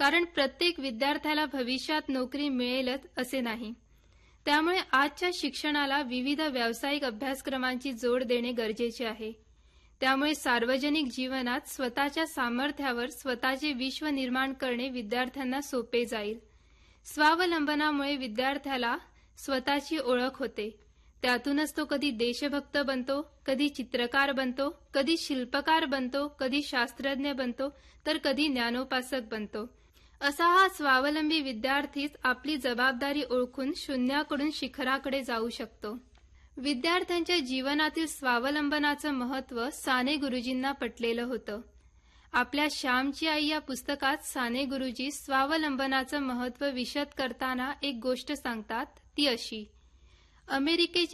कारण प्रत्येक विद्यार्थ्याला भविष्यात नोकरी मिळेलच असे नाही. त्यामुळे आजच्या शिक्षणाला विविध व्यावसायिक अभ्यासक्रमांची जोड देणे गरजेचे आहे. त्यामुळे सार्वजनिक जीवनात स्वतःच्या सामर्थ्यावर स्वतःचे विश्व निर्माण करणे विद्यार्थ्यांना सोपे जाईल. स्वावलंबनामुळे विद्यार्थ्याला स्वतःची ओळख होते. त्यातूनच तो कधी देशभक्त बनतो, कधी चित्रकार बनतो, कधी शिल्पकार बनतो, कधी शास्त्रज्ञ बनतो, तर कधी ज्ञानोपासक बनतो. असा हा स्वावलंबी विद्यार्थीच आपली जबाबदारी ओळखून शून्याकडून शिखराकडे जाऊ शकतो. विद्यार्थ्यांच्या जीवनातील स्वावलंबनाचं महत्त्व साने गुरुजींना पटलेलं होतं. आपल्या श्यामची आई या पुस्तकात साने गुरुजी स्वावलंबनाचं महत्त्व विशद करताना एक गोष्ट सांगतात, ती अशी: अमेरिकेचे